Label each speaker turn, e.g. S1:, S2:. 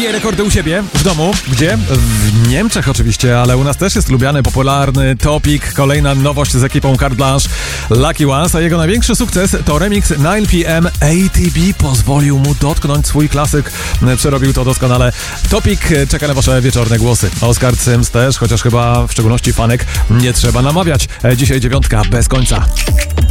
S1: bije rekordy u siebie, w domu. Gdzie? W Niemczech oczywiście, ale u nas też jest lubiany, popularny Topic. Kolejna nowość z ekipą Carte Blanche Lucky Ones, a jego największy sukces to remix 9pm ATB. Pozwolił mu dotknąć swój klasyk. Przerobił to doskonale. Topic czeka na wasze wieczorne głosy. Oscar Sims też, chociaż chyba w szczególności fanek nie trzeba namawiać. Dzisiaj 9 bez końca.